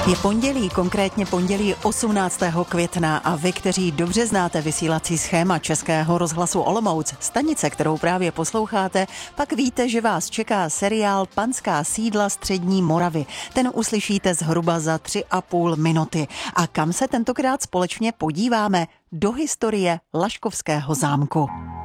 Je pondělí, konkrétně pondělí 18. května a vy, kteří dobře znáte vysílací schéma Českého rozhlasu Olomouc, stanice, kterou právě posloucháte, pak víte, že vás čeká seriál Panská sídla střední Moravy. Ten uslyšíte zhruba za 3,5 minuty. A kam se tentokrát společně podíváme? Do historie Laškovského zámku.